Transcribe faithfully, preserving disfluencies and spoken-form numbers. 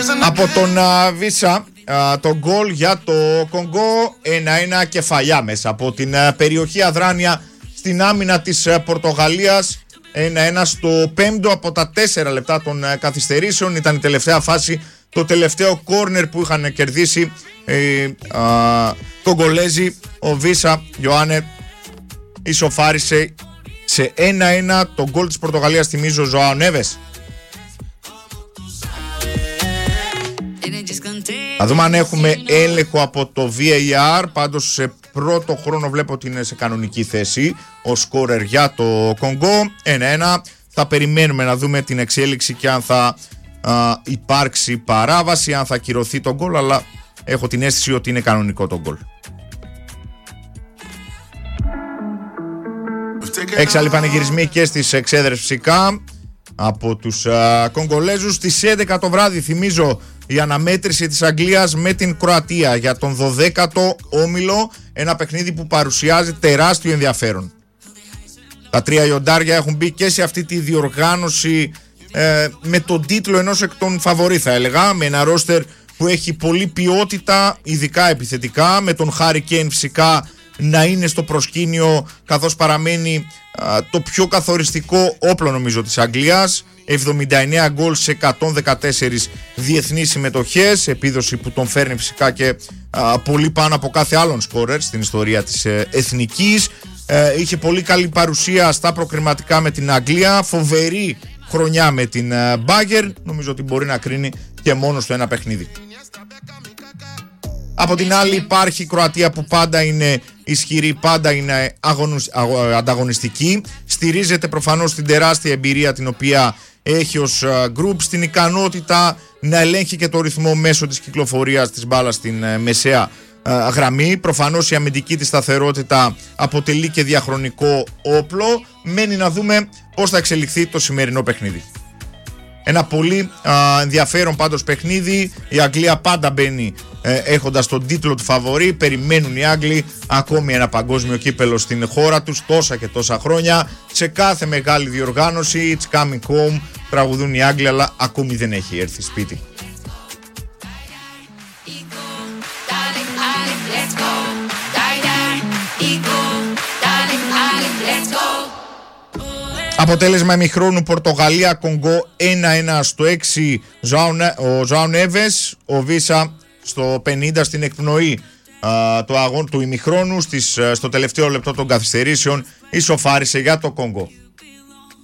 Από τον uh, Βίσα uh, το γκολ για το Κονγκό, ένα ένα κεφαλιά μέσα από την uh, περιοχή αδράνεια στην άμυνα της uh, Πορτογαλίας. ένα ένα στο πέμπτο από τα τέσσερα λεπτά των uh, καθυστερήσεων. Ήταν η τελευταία φάση, το τελευταίο κόρνερ που είχαν κερδίσει οι uh, Κογκολέζοι. Ο Βίσα Ιωάννε ισοφάρισε σε ένα ένα. Το γκολ της Πορτογαλίας, θυμίζω, ο Ζωάο Νέβες. Θα δούμε αν έχουμε έλεγχο από το βι έι αρ. Πάντως σε πρώτο χρόνο βλέπω ότι είναι σε κανονική θέση ο σκόρερ για το Κονγκό. ένα ένα. Θα περιμένουμε να δούμε την εξέλιξη και αν θα α, υπάρξει παράβαση, αν θα ακυρωθεί το γκολ, αλλά έχω την αίσθηση ότι είναι κανονικό το γκολ. Έξαλλοι πανηγυρισμοί και στις εξέδρες φυσικά από τους α, Κογκολέζους. Στις έντεκα το βράδυ, θυμίζω, η αναμέτρηση της Αγγλίας με την Κροατία για τον δωδέκατο όμιλο. Ένα παιχνίδι που παρουσιάζει τεράστιο ενδιαφέρον. Τα τρία λιοντάρια έχουν μπει και σε αυτή τη διοργάνωση ε, με τον τίτλο ενός εκ των φαβορί, θα έλεγα, με ένα ρόστερ που έχει πολλή ποιότητα, ειδικά επιθετικά, με τον Χάρι Κέιν φυσικά να είναι στο προσκήνιο, καθώς παραμένει α, το πιο καθοριστικό όπλο νομίζω της Αγγλίας. εβδομήντα εννέα γκολ σε εκατόν δεκατέσσερις διεθνείς συμμετοχές, επίδοση που τον φέρνει φυσικά και α, πολύ πάνω από κάθε άλλον σκόρερ στην ιστορία της ε, εθνικής. Ε, είχε πολύ καλή παρουσία στα προκριματικά με την Αγγλία, φοβερή χρονιά με την Bayern. Νομίζω ότι μπορεί να κρίνει και μόνο στο ένα παιχνίδι. Από την άλλη υπάρχει η Κροατία που πάντα είναι ισχυρή, πάντα είναι αγωνισ... ανταγωνιστική. Στηρίζεται προφανώς στην τεράστια εμπειρία την οποία έχει ως γκρουπ, στην ικανότητα να ελέγχει και το ρυθμό μέσω της κυκλοφορίας της μπάλας στην μεσαία γραμμή. Προφανώς η αμυντική της σταθερότητα αποτελεί και διαχρονικό όπλο. Μένει να δούμε πώς θα εξελιχθεί το σημερινό παιχνίδι. Ένα πολύ α, ενδιαφέρον πάντως παιχνίδι. Η Αγγλία πάντα μπαίνει ε, έχοντας τον τίτλο του φαβορί. Περιμένουν οι Άγγλοι ακόμη ένα παγκόσμιο κύπελο στην χώρα τους τόσα και τόσα χρόνια. Σε κάθε μεγάλη διοργάνωση, it's coming home, τραγουδούν οι Άγγλοι, αλλά ακόμη δεν έχει έρθει σπίτι. Αποτέλεσμα ημιχρόνου Πορτογαλία Κονγκό ένα ένα στο έξι. Ο Ζωάο Νέβες, ο Βίσα στο πενήντα στην εκπνοή α, του, αγών, του ημιχρόνου, στις, στο τελευταίο λεπτό των καθυστερήσεων ισοφάρισε για το Κονγκό.